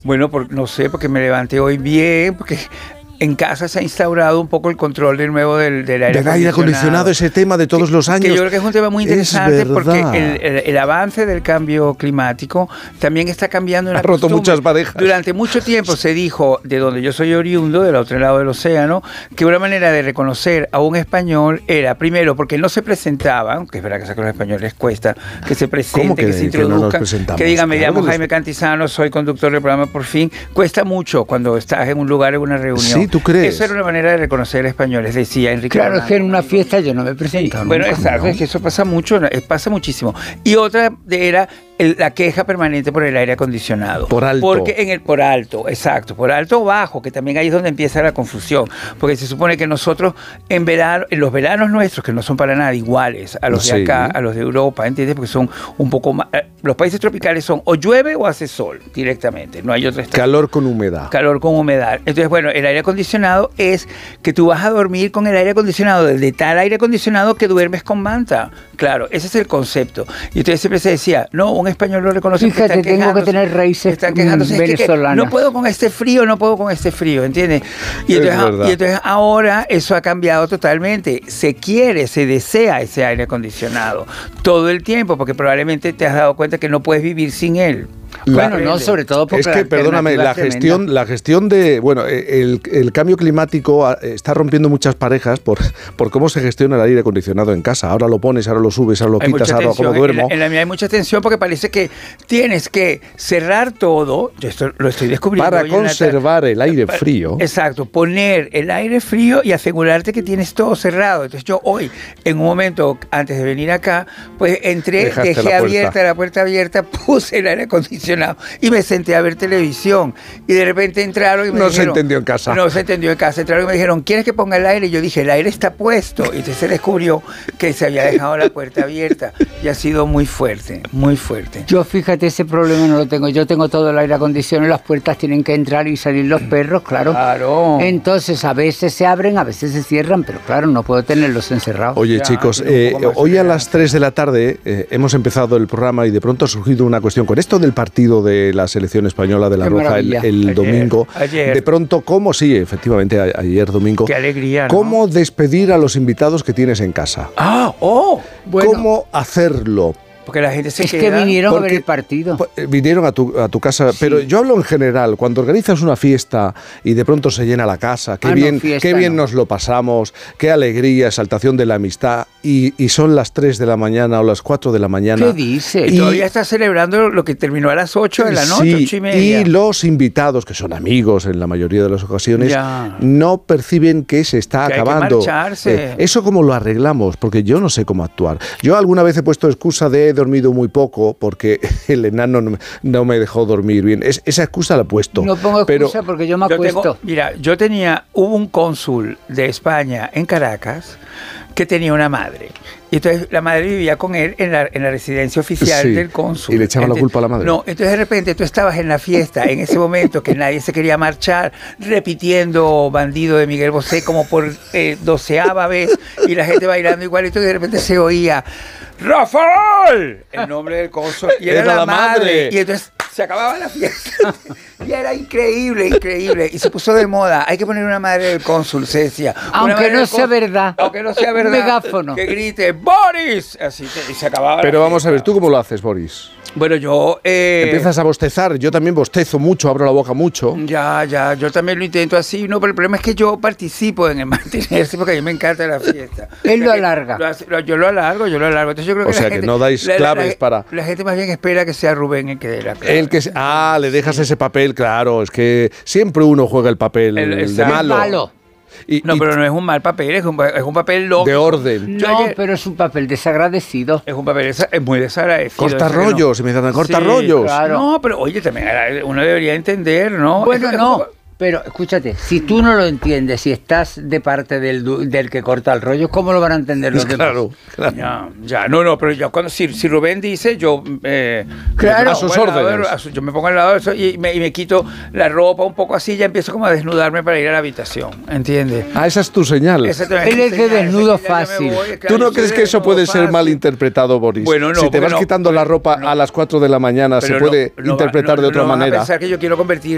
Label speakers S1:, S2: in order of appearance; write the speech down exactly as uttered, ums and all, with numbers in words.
S1: Bueno, por, no sé, porque me levanté hoy bien, porque en casa se ha instaurado un poco el control de nuevo del, del aire
S2: del aire acondicionado, ese tema de todos
S1: que,
S2: los años.
S1: Que yo creo que es un tema muy interesante porque el, el, el avance del cambio climático también está cambiando una
S2: ha roto muchas parejas.
S1: Durante mucho tiempo se dijo, de donde yo soy oriundo, del otro lado del océano, que una manera de reconocer a un español era, primero, porque no se presentaban, que es verdad que a los españoles cuesta que se presenten, que, que se introduzcan, que, no que digan, me llamo Jaime Cantizano, soy conductor del programa Por Fin, cuesta mucho cuando estás en un lugar, en una reunión.
S2: Sí, ¿tú crees?
S1: Esa era una manera de reconocer españoles, decía Enrique.
S3: Claro, es que en una fiesta yo no me presento.
S1: Sí, bueno, exacto, es que eso pasa mucho, pasa muchísimo. Y otra era el, la queja permanente por el aire acondicionado.
S2: Por alto.
S1: Porque en el, por alto, exacto, por alto o bajo, que también ahí es donde empieza la confusión. Porque se supone que nosotros, en verano, en los veranos nuestros, que no son para nada iguales a los sí. de acá, a los de Europa, ¿entiendes? Porque son un poco más... Los países tropicales son o llueve o hace sol directamente, no hay otra estación.
S2: Calor con humedad.
S1: Calor con humedad. Entonces, bueno, el aire acondicionado es que tú vas a dormir con el aire acondicionado, de tal aire acondicionado que duermes con manta. Claro, ese es el concepto. Y entonces siempre se decía, no, un español lo reconoce.
S3: Fíjate, que tengo que tener raíces
S1: están quejándose,
S3: venezolanas.
S1: Es que, que no puedo con este frío, no puedo con este frío, ¿entiendes? Y entonces, y entonces ahora eso ha cambiado totalmente. Se quiere, se desea ese aire acondicionado todo el tiempo, porque probablemente te has dado cuenta que no puedes vivir sin él.
S3: La, bueno, no, sobre todo porque...
S2: Es que, perdóname, la gestión, la gestión de... Bueno, el, el cambio climático está rompiendo muchas parejas por, por cómo se gestiona el aire acondicionado en casa. Ahora lo pones, ahora lo subes, ahora lo
S1: hay
S2: quitas, ahora como duermo.
S1: En la, en la mía hay mucha tensión porque parece que tienes que cerrar todo, yo esto lo estoy descubriendo...
S2: Para conservar el aire frío.
S1: Exacto, poner el aire frío y asegurarte que tienes todo cerrado. Entonces yo hoy, en un momento antes de venir acá, pues entré, Dejaste dejé la abierta la puerta abierta, puse el aire acondicionado y me senté a ver televisión y de repente entraron y me
S2: no
S1: dijeron...
S2: No se entendió en casa.
S1: No se entendió en casa. Entraron y me dijeron, ¿quieres que ponga el aire? Y yo dije, el aire está puesto. Y entonces se descubrió que se había dejado la puerta abierta y ha sido muy fuerte, muy fuerte.
S3: Yo, fíjate, ese problema no lo tengo. Yo tengo todo el aire acondicionado, las puertas tienen que entrar y salir los perros, claro.
S1: Claro.
S3: Entonces, a veces se abren, a veces se cierran, pero claro, no puedo tenerlos encerrados.
S2: Oye, ya, chicos, eh, hoy a las tres de la tarde eh, hemos empezado el programa y de pronto ha surgido una cuestión con esto del partido de la selección española de la Qué Roja el, el ayer, domingo.
S1: Ayer.
S2: De pronto, ¿cómo? Sí, efectivamente, a, ayer domingo.
S1: Qué alegría, ¿no?
S2: ¿Cómo despedir a los invitados que tienes en casa?
S1: Ah, oh, bueno.
S2: ¿Cómo hacerlo?
S1: Porque la gente se
S3: es
S1: queda...
S3: que vinieron a ver el partido.
S2: Vinieron a tu, a tu casa, sí. Pero yo hablo en general, cuando organizas una fiesta y de pronto se llena la casa, qué ah, bien, no, fiesta, qué bien no. nos lo pasamos, qué alegría, exaltación de la amistad, y, y son las tres de la mañana o las cuatro de la mañana.
S3: ¿Qué dices?
S1: Y, y todavía estás celebrando lo que terminó a las ocho de la noche,
S2: sí,
S1: ocho y media.
S2: Y los invitados, que son amigos en la mayoría de las ocasiones, ya. no perciben que se está
S1: que
S2: acabando.
S1: Hay que marcharse.
S2: Eh, ¿Eso cómo lo arreglamos? Porque yo no sé cómo actuar. Yo alguna vez he puesto excusa de he dormido muy poco, porque el enano no, no me dejó dormir bien. Es, esa excusa la he puesto.
S3: No pongo excusa
S2: pero,
S3: porque yo me acuesto.
S1: Yo tengo, mira, yo tenía, hubo un cónsul de España en Caracas que tenía una madre. Y entonces la madre vivía con él en la, en la residencia oficial sí, del cónsul.
S2: Y le echaba
S1: entonces,
S2: la culpa a la madre.
S1: No, entonces de repente tú estabas en la fiesta, en ese momento que nadie se quería marchar, repitiendo Bandido de Miguel Bosé como por eh, doceava vez, y la gente bailando igualito, y de repente se oía ¡Rafael! El nombre del cónsul. Y era, era la, la madre. madre. Y entonces se acababa la fiesta. Y era increíble, increíble. Y se puso de moda. Hay que poner una madre del cónsul, se decía.
S3: Aunque no sea verdad.
S1: Aunque no sea verdad.
S3: Un megáfono.
S1: Que grite ¡Boris! Así que y se acababa.
S2: Pero
S1: la
S2: vamos
S1: fiesta.
S2: a ver, ¿tú cómo lo haces, Boris?
S1: Bueno, yo... Eh,
S2: Empiezas a bostezar. Yo también bostezo mucho, abro la boca mucho.
S1: Ya, ya. Yo también lo intento así. No, pero el problema es que yo participo en el mantenerse porque a mí me encanta la fiesta.
S3: Él lo alarga.
S1: Lo hace, lo, yo lo alargo, yo lo alargo. Entonces yo creo
S2: o
S1: que
S2: sea,
S1: la
S2: que
S1: gente,
S2: no dais
S1: la,
S2: claves
S1: la, la,
S2: para...
S1: La gente más bien espera que sea Rubén el que dé la clave.
S2: El que, ah, le dejas sí. ese papel, claro. Es que siempre uno juega el papel el, el de malo.
S3: malo.
S1: Y, no, y, pero no es un mal papel, es un, es un papel loco.
S2: De orden.
S3: No, ayer, pero es un papel desagradecido.
S1: Es un papel es muy desagradecido.
S2: Corta rollos, no. me dicen, corta sí, rollos.
S1: Claro. No, pero oye, también uno debería entender, ¿no?
S3: Bueno,
S1: es,
S3: no. Pero escúchate, si tú no lo entiendes, si estás de parte del, del que corta el rollo, ¿cómo lo van a entender los
S2: claro,
S3: demás?
S2: Claro,
S1: ya, ya, no, no, pero yo cuando si, si Rubén dice, yo eh,
S3: claro,
S2: a sus órdenes.
S1: Lado, yo me pongo al lado de eso y me, y me quito la ropa un poco así, ya empiezo como a desnudarme para ir a la habitación, ¿entiendes?
S2: Ah, esa es tu señal.
S3: Él es de desnudo fácil.
S1: Voy, claro,
S2: ¿Tú no crees que eso puede fácil. ser mal interpretado, Boris?
S1: Bueno, no,
S2: si te vas
S1: no,
S2: quitando
S1: no,
S2: la ropa
S1: no,
S2: a las cuatro de la mañana, se puede
S1: no,
S2: interpretar
S1: no,
S2: de otra
S1: no
S2: manera.
S1: Van a pensar que yo quiero convertir